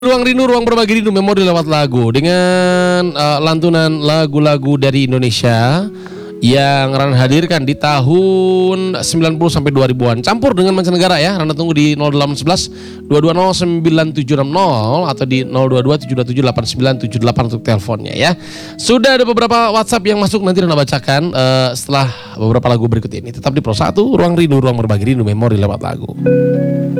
Ruang rindu, ruang berbagi rindu, memori lewat lagu dengan lantunan lagu-lagu dari Indonesia yang Rana hadirkan di tahun 90 sampai 2000-an. Campur dengan mancanegara ya. Rana tunggu di 0811 220 9760 atau di 022 727 8978 untuk teleponnya ya. Sudah ada beberapa WhatsApp yang masuk, nanti Rana bacakan setelah beberapa lagu berikut ini. Tetap di Pro 1, ruang rindu, ruang berbagi rindu, memori lewat lagu.